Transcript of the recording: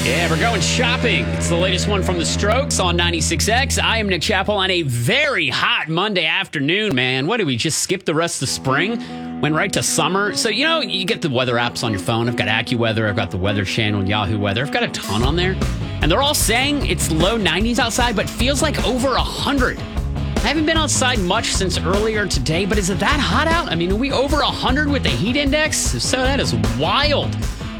Yeah, we're going shopping. It's the latest one from the Strokes on 96X. I am Nick Chappell on a very hot Monday afternoon, man. What did we just skip the rest of spring? Went right to summer. So, you get the weather apps on your phone. I've got AccuWeather. I've got the Weather Channel and Yahoo Weather. I've got a ton on there. And they're all saying it's low 90s outside, but feels like over 100. I haven't been outside much since earlier today, but is it that hot out? I mean, are we over 100 with the heat index? If so, that is wild.